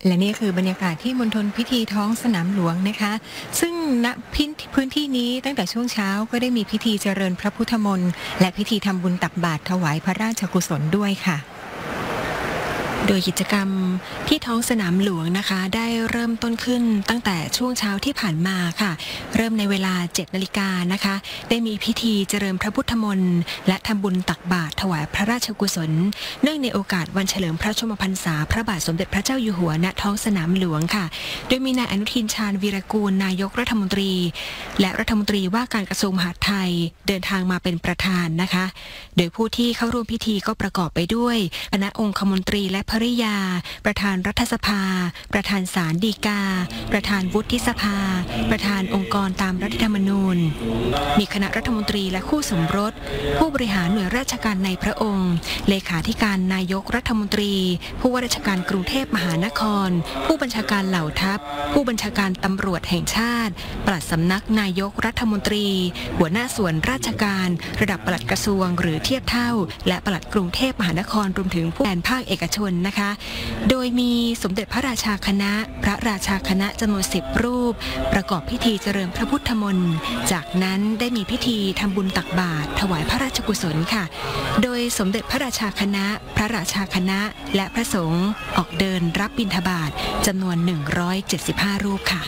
และนี่คือบรรยากาศที่มณฑลพิธีท้องสนามหลวงนะคะซึ่งณพื้นที่นี้ตั้งแต่ช่วงเช้าก็ได้มีพิธีเจริญพระพุทธมนต์และพิธีทำบุญตักบาตรถวายพระราชกุศลด้วยค่ะโดยกิจกรรมที่ท้องสนามหลวงนะคะได้เริ่มต้นขึ้นตั้งแต่ช่วงเช้าที่ผ่านมาค่ะเริ่มในเวลา 7 นาฬิกานะคะได้มีพิธีเจริญพระพุทธมนต์และทำบุญตักบาตรถวายพระราชกุศลเนื่องในโอกาสวันเฉลิมพระชนมพรรษาพระบาทสมเด็จพระเจ้าอยู่หัวณท้องสนามหลวงค่ะโดยมีนายอนุทินชาญวีรกูลนายกรัฐมนตรีและรัฐมนตรีว่าการกระทรวงมหาดไทยเดินทางมาเป็นประธานนะคะโดยผู้ที่เข้าร่วมพิธีก็ประกอบไปด้วยคณะองคมนตรีและภริยาประธานรัฐสภาประธานศาลฎีกาประธานวุฒิสภาประธานองค์กรตามรัฐธรรมนูญมีคณะรัฐมนตรีและคู่สมรสผู้บริหารหน่วยราชการในพระองค์เลขาธิการนายกรัฐมนตรีผู้ว่าราชการกรุงเทพมหานครผู้บัญชาการเหล่าทัพผู้บัญชาการตำรวจแห่งชาติปลัดสำนักนายกรัฐมนตรีหัวหน้าส่วนราชการระดับปลัดกระทรวงหรือเทียบเท่าและปลัดกรุงเทพมหานครรวมถึงผู้แทนภาคเอกชนนะคะโดยมีสมเด็จพระราชาคณะพระราชาคณะจำนวน10 รูปประกอบพิธีเจริญพระพุทธมนต์จากนั้นได้มีพิธีทำบุญตักบาตรถวายพระราชกุศลค่ะโดยสมเด็จพระราชาคณะพระราชาคณะและพระสงฆ์ออกเดินรับบิณฑบาตจำนวน175 รูปค่ะ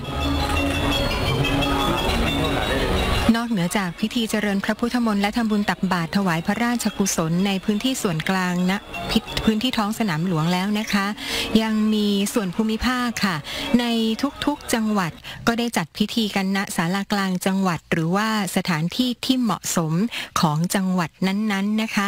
นอกเหนือจากพิธีเจริญพระพุทธมนต์และทำบุญตักบาตรถวายพระราชกุศลในพื้นที่ส่วนกลางณพื้นที่ท้องสนามหลวงแล้วนะคะยังมีส่วนภูมิภาคค่ะในทุกๆจังหวัดก็ได้จัดพิธีกันณศาลากลางจังหวัดหรือว่าสถานที่ที่เหมาะสมของจังหวัดนั้นๆนะคะ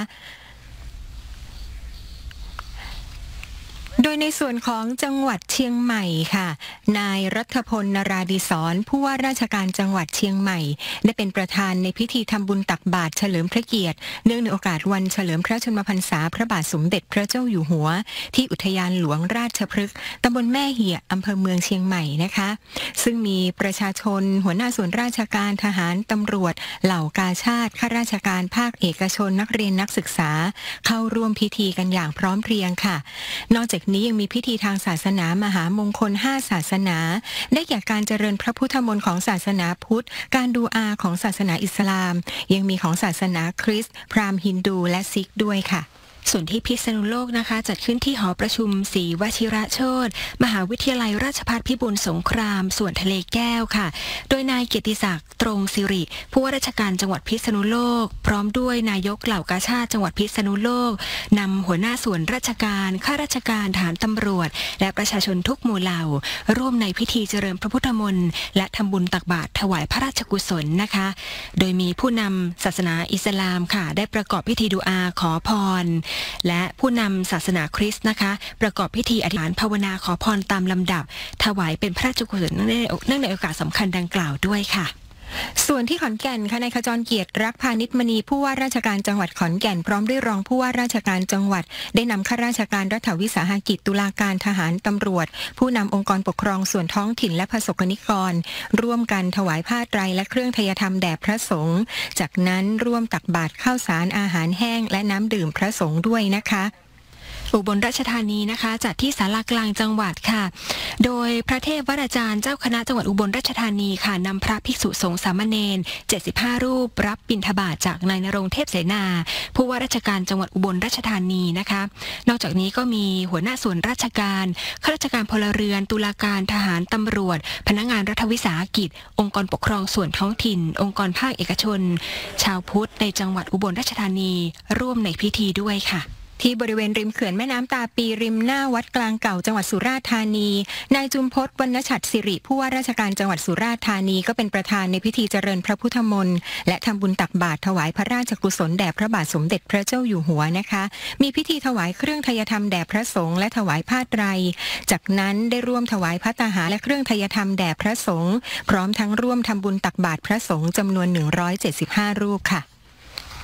โดยในส่วนของจังหวัดเชียงใหม่ค่ะนายรัฐพล นราดิศรผู้ว่าราชการจังหวัดเชียงใหม่ได้เป็นประธานในพิธีทำบุญตักบาตรเฉลิมพระเกียรติเนื่องในโอกาสวันเฉลิมพระชนมพรรษาพระบาทสมเด็จพระเจ้าอยู่หัวที่อุทยานหลวงราชพฤกษ์ตำบลแม่เหี่ยอำเภอเมืองเชียงใหม่นะคะซึ่งมีประชาชนหัวหน้าส่วนราชการทหารตำรวจเหล่ากาชาดข้าราชการภาคเอกชนนักเรียนนักศึกษาเข้าร่วมพิธีกันอย่างพร้อมเพรียงค่ะนอกจากนี้ยังมีพิธีทางศาสนามหามงคล5ศาสนาได้แก่การเจริญพระพุทธมนต์ของศาสนาพุทธการดูอาของศาสนาอิสลามยังมีของศาสนาคริสต์พราหมณ์ฮินดูและซิกด้วยค่ะส่วนที่พิษณุโลกนะคะจัดขึ้นที่หอประชุมศรีวชิระโชติมหาวิทยาลัยราชภัฏพิบูลสงครามส่วนทะเลแก้วค่ะโดยนายเกียรติศักดิ์ตรงสิริผู้ว่าราชการจังหวัดพิษณุโลกพร้อมด้วยนายกเหล่ากาชาดจังหวัดพิษณุโลกนำหัวหน้าส่วนราชการข้าราชการทหารตำรวจและประชาชนทุกหมู่เหล่าร่วมในพิธีเจริญพระพุทธมนต์และทำบุญตักบาตรถวายพระราชกุศลนะคะโดยมีผู้นำศาสนาอิสลามค่ะได้ประกอบพิธีดูอาขอพรและผู้นำศาสนาคริสต์นะคะประกอบพิธีอธิษฐานภาวนาขอพรตามลำดับถวายเป็นพระราชกุศลเนื่องในโอกาสสำคัญดังกล่าวด้วยค่ะส่วนที่ขอนแก่นค่ะนายขจรเกียรติรักพานิชมณีผู้ว่าราชการจังหวัดขอนแก่นพร้อมด้วยรองผู้ว่าราชการจังหวัดได้นำข้าราชการรัฐวิสาหกิจตุลาการทหารตำรวจผู้นำองค์กรปกครองส่วนท้องถิ่นและประสบนิกรร่วมกันถวายผ้าไตรและเครื่องไทยธรรมแด่พระสงฆ์จากนั้นร่วมตักบาตรข้าวสารอาหารแห้งและน้ำดื่มพระสงฆ์ด้วยนะคะอุบลราชธานีนะคะจัดที่ศาลากลางจังหวัดค่ะโดยพระเทพวราจารย์เจ้าคณะจังหวัดอุบลราชธานีค่ะนำพระภิกษุสงฆ์สามเณร75 รูปรับบิณฑบาตจากนายณรงค์เทพเสนาผู้ว่าราชการจังหวัดอุบลราชธานีนะคะนอกจากนี้ก็มีหัวหน้าส่วนราชการข้าราชการพลเรือนตุลาการทหารตำรวจพนักงานรัฐวิสาหกิจองค์กรปกครองส่วนท้องถิ่นองค์กรภาคเอกชนชาวพุทธในจังหวัดอุบลราชธานีร่วมในพิธีด้วยค่ะที่บริเวณริมเขื่อนแม่น้ำตาปีริมหน้าวัดกลางเก่าจังหวัดสุราษฎร์ธานีนายจุมพจน์วรรณฉัตรสิริผู้ว่าราชการจังหวัดสุราษฎร์ธานีก็เป็นประธานในพิธีเจริญพระพุทธมนต์และทำบุญตักบาตรถวายพระราชกุศลแด่พระบาทสมเด็จพระเจ้าอยู่หัวนะคะมีพิธีถวายเครื่องไทยธรรมแด่พระสงฆ์และถวายผ้าไตรจากนั้นได้ร่วมถวายภัตตาหารและเครื่องไทยธรรมแด่พระสงฆ์พร้อมทั้งร่วมทำบุญตักบาตรพระสงฆ์จำนวน175 รูปค่ะ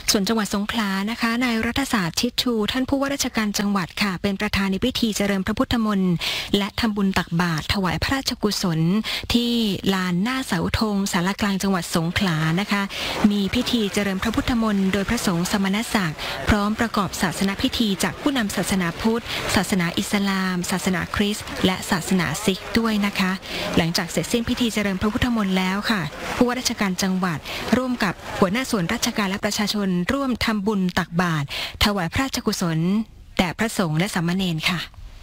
ส่วนจังหวัดสงขลานะคะนายรัฐศาสตร์ชิดชูท่านผู้ว่าราชการจังหวัดค่ะเป็นประธานในพิธีเจริญพระพุทธมนต์และทำบุญตักบาตรถวายพระราชกุศลที่ลานหน้าเสาธงศาลากลางจังหวัดสงขลานะคะมีพิธีเจริญพระพุทธมนต์โดยพระสงฆ์สมณศักดิ์พร้อมประกอบศาสนพิธีจากผู้นำศาสนาพุทธศาสนาอิสลามศาสนาคริสต์และศาสนาซิกด้วยนะคะหลังจากเสร็จสิ้นพิธีเจริญพระพุทธมนต์แล้วค่ะผู้ว่าราชการจังหวัดร่วมกับหัวหน้าส่วนราชการและประชาชนร่วมทำบุญตักบาตรถวายพระราชกุศลแด่พระสงฆ์และสามเณรค่ะ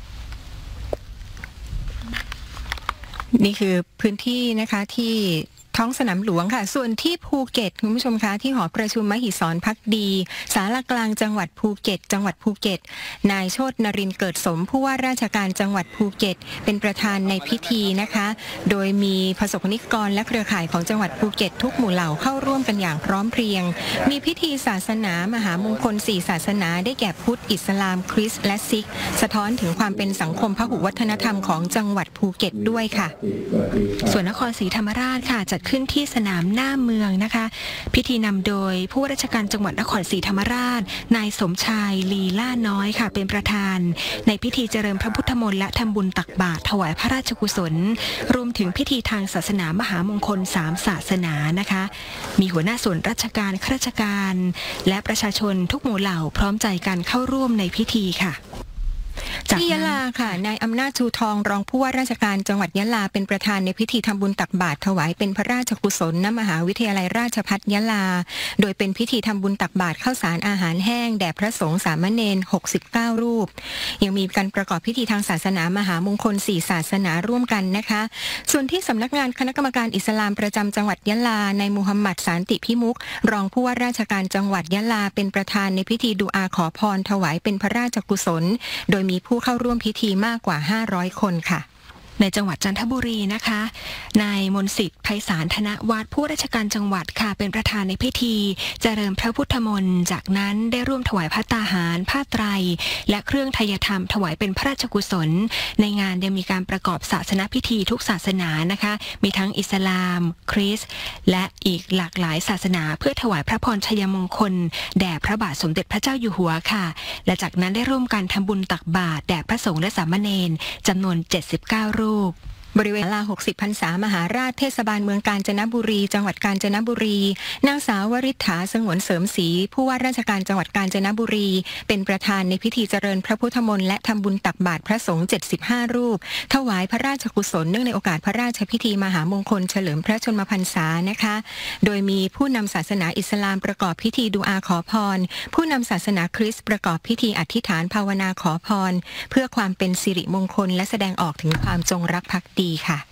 นี่คือพื้นที่นะคะที่ท้องสนามหลวงค่ะส่วนที่ภูเก็ตคุณผู้ชมคะที่หอประชุมมหิศรภักดีศาลากลางจังหวัดภูเก็ตนายโชตินรินทร์เกิดสมผู้ว่าราชการจังหวัดภูเก็ตเป็นประธานในพิธีนะคะโดยมีประสบนิกรและเครือข่ายของจังหวัดภูเก็ตทุกหมู่เหล่าเข้าร่วมกันอย่างพร้อมเพรียงมีพิธีศาสนามหามงคล4ศาสนาได้แก่พุทธอิสลามคริสต์และซิกสะท้อนถึงความเป็นสังคมพหุวัฒนธรรมของจังหวัดภูเก็ตด้วยค่ะส่วนนครศรีธรรมราชค่ะจัดขึ้นที่สนามหน้าเมืองนะคะพิธีนำโดยผู้ว่าราชการจังหวัดนครศรีธรรมราชนายสมชายลีล่าน้อยค่ะเป็นประธานในพิธีเจริญพระพุทธมนต์และทำบุญตักบาตรถวายพระราชกุศลรวมถึงพิธีทางศาสนามหามงคล3ศาสนานะคะมีหัวหน้าส่วนราชการข้าราชการและประชาชนทุกหมู่เหล่าพร้อมใจกันเข้าร่วมในพิธีค่ะที่ยะลาค่ะนายอำนาจชูทองรองผู้ว่าราชการจังหวัดยะลาเป็นประธานในพิธีทำบุญตักบาตรถวายเป็นพระราชกุศลณมหาวิทยาลัยราชภัฏยะลาโดยเป็นพิธีทำบุญตักบาตรข้าวสารอาหารแห้งแด่พระสงฆ์สามเณร69รูปยังมีการประกอบพิธีทางศาสนามหามงคล4ศาสนาร่วมกันนะคะส่วนที่สำนักงานคณะกรรมการอิสลามประจำจังหวัดยะลานายมูฮัมหมัดสานติพิมุขรองผู้ว่าราชการจังหวัดยะลาเป็นประธานในพิธีดุอาขอพรถวายเป็นพระราชกุศลโดยมีผู้เข้าร่วมพิธีมากกว่า500คนค่ะในจังหวัดจันทบุรีนะคะนายมนต์สิทธิ์ไพศาลธนวัฒน์ผู้ราชการจังหวัดค่ะเป็นประธานในพิธีเจริญพระพุทธมนต์จากนั้นได้ร่วมถวายภัตตาหารผ้าไตรและเครื่องไทยธรรมถวายเป็นพระราชกุศลในงานยังมีการประกอบศาสนพิธีทุกศาสนานะคะมีทั้งอิสลามคริสต์และอีกหลากหลายศาสนาเพื่อถวายพระพรชัยมงคลแด่พระบาทสมเด็จพระเจ้าอยู่หัวค่ะและจากนั้นได้ร่วมกันทำบุญตักบาตรแด่พระสงฆ์และสามเณรจำนวน79รูปบริเวณลา60พรรษามหาราชเทศบาลเมืองกาญจนบุรีจังหวัดกาญจนบุรีนางสาววริษฐาสงวนเสริมศรีผู้ว่าราชการจังหวัดกาญจนบุรีเป็นประธานในพิธีเจริญพระพุทธมนต์และทำบุญตักบาตรพระสงฆ์75รูปถวายพระราชกุศลเนื่องในโอกาสพระราชพิธีมหามงคลเฉลิมพระชนมพรรษานะคะโดยมีผู้นำศาสนาอิสลามประกอบพิธีดุอาขอพรผู้นำศาสนาคริสต์ประกอบพิธีอธิษฐานภาวนาขอพรเพื่อความเป็นสิริมงคลและแสดงออกถึงความจงรักภักดีค่ะ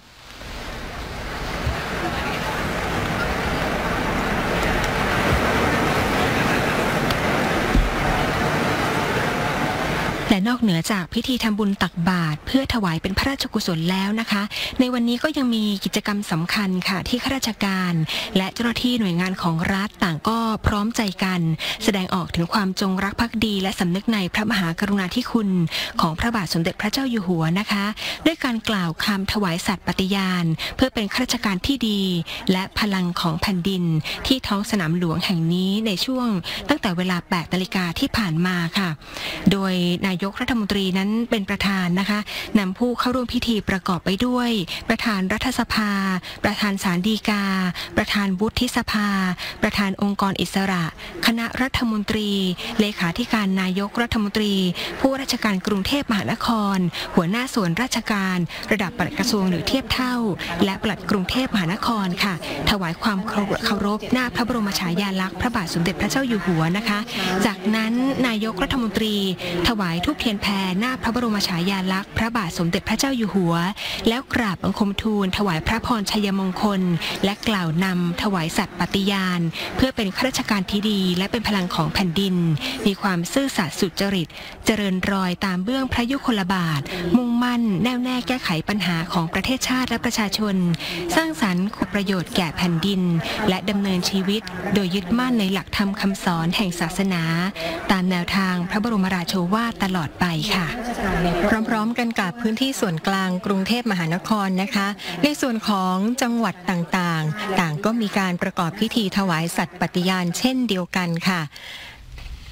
และนอกเหนือจากพิธีทำบุญตักบาตรเพื่อถวายเป็นพระราชกุศลแล้วนะคะในวันนี้ก็ยังมีกิจกรรมสำคัญค่ะที่ข้าราชการและเจ้าหน้าที่หน่วยงานของรัฐต่างก็พร้อมใจกันแสดงออกถึงความจงรักภักดีและสำนึกในพระมหากรุณาธิคุณของพระบาทสมเด็จพระเจ้าอยู่หัวนะคะด้วยการกล่าวคำถวายสัตย์ปฏิญาณเพื่อเป็นข้าราชการที่ดีและพลังของแผ่นดินที่ท้องสนามหลวงแห่งนี้ในช่วงตั้งแต่เวลา 8 นาฬิกาที่ผ่านมาค่ะโดยนายกรัฐมนตรีนั้นเป็นประธานนะคะนำผู้เข้าร่วมพิธีประกอบไปด้วยประธานรัฐสภาประธานศาลฎีกาประธานวุฒิสภาประธานองค์กรอิสระคณะรัฐมนตรีเลขาธิการนายกรัฐมนตรีผู้ว่าราชการกรุงเทพมหานครหัวหน้าส่วนราชการระดับปลัดกระทรวงหรือเทียบเท่าและปลัดกรุงเทพมหานครค่ะถวายความเคารพหน้าพระบรมฉายาลักษณ์พระบาทสมเด็จพระเจ้าอยู่หัวนะคะจากนั้นนายกรัฐมนตรีถวายธูปเทียนแพรหน้าพระบรมฉายาลักษณ์พระบาทสมเด็จพระเจ้าอยู่หัวแล้วกราบบังคมทูลถวายพระพรชัยมงคลและกล่าวนำถวายสัตย์ปฏิญาณเพื่อเป็นข้าราชการที่ดีและเป็นพลังของแผ่นดินมีความซื่อสัตย์สุจริตเจริญรอยตามเบื้องพระยุคลบาทมุ่งมั่นแน่วแน่แก้ไขปัญหาของประเทศชาติและประชาชนสร้างสรรค์ประโยชน์แก่แผ่นดินและดำเนินชีวิตโดยยึดมั่นในหลักธรรมคำสอนแห่งศาสนาตามแนวทางพระบรมราโชวาทตลอดดไปค่ะพร้อมๆกันกับพื้นที่ส่วนกลางกรุงเทพมหานครนะคะในส่วนของจังหวัดต่างๆต่างก็มีการประกอบพิธีถวายสัตย์ปฏิญาณเช่นเดียวกันค่ะ